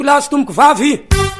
Plasy tomboko vavy.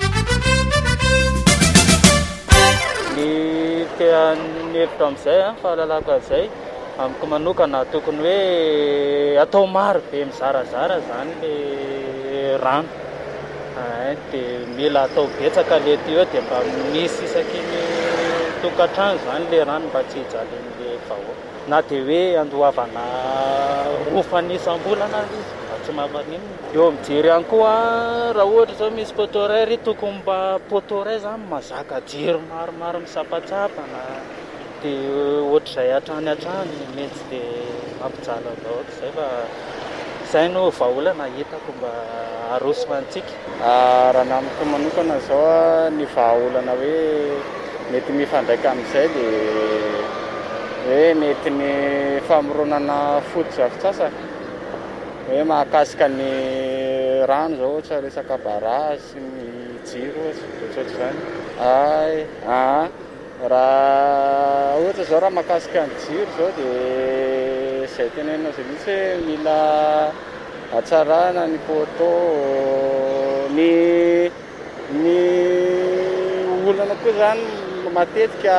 Ny tean'ny hevitra amin'izay fahalalako an'izay amiko manokana tokony hoe atao maro be mizarazara zany le rano dia mila atao betsaka le eo dia mba misy isaky ny tokantrano zany le rano mba tsy hijalin'le vahoaka na dia hoe andohavana rofany isam-bolana izy mba tsy mampaninona. Eo mijery ihany koa raha ohatra zao misy potoray tokony mba potoray zany mazaka jiro maromaro misampatsapana dia ohatr'izay hatrany mety dia mampijaly vahoaka izay fa izay no vahaolana hitako mba arosona antsika. Raha namiko manokana zao ny vahaolana hoe mety mifandraika amin'izay dia hoe mety ny famoronana foto-drafitr'asa hoe mahakasika ny rano zao ohatra resaka barazy ny jiro ohatr'izany. Raha ohatra zao raha mahakasika ny jiro zao dia izay tenenina zay mihitsy hoe mila hatsarana ny poto ny olana koa zany matetika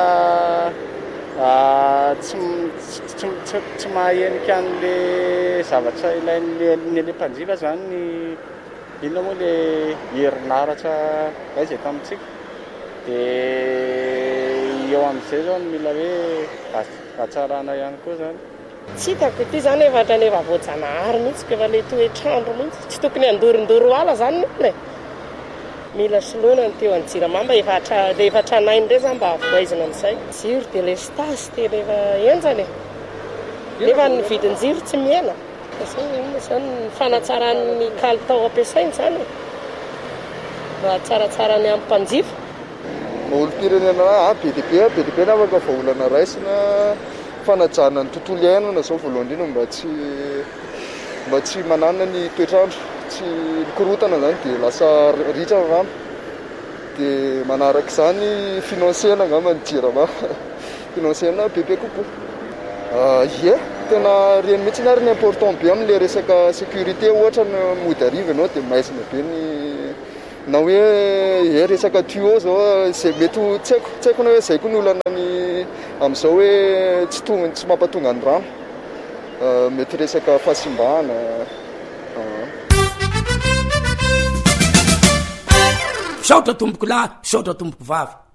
tsy mahenika an'le zavatra ilain'ny mpanjifa zany ny inona moa le herinaratra izay tamintsika dia eo amin'izay zao mila hoe hatsarana ihany koa zany. Tsy hitako ity zany efa voajanahary mihitsy efa le toetrandro mihitsy tsy tokony andorindoro ala zany nole mila soloana ny teo anjiramamba efa tranainy ndray zany mba avoaizina amin'izay jiro dia le stasy dia efa enjany nefa ny vidin-jiro tsy miena zany ny fanatsaran'ny kalitao ampiasainy zany raha tsaratsarany amin'ny mpanjifa. Olo-pirenena be dia be na afaka vahaolana raisina fanajana ny tontolo iainana zao voalohany indrindra mba tsy manana ny toetrandro tsy mikorotana zany dia lasa ritra ny rano dia manaraka izany finansena angamba ny jirama finansena bebe kokoa. Tena reny mihitsy ary ny important be amin'le resaka sécurité ohatra ny mody ariva ianao dia maizina be ny na hoe resaka tuyau zao zay mety tsy haiko na hoe zay koa ny olana ny amin'izao hoe tsy mampatonga ny rano mety resaka fahasimbahana. Saotra tomboko lahy, saotra tomboko vavy.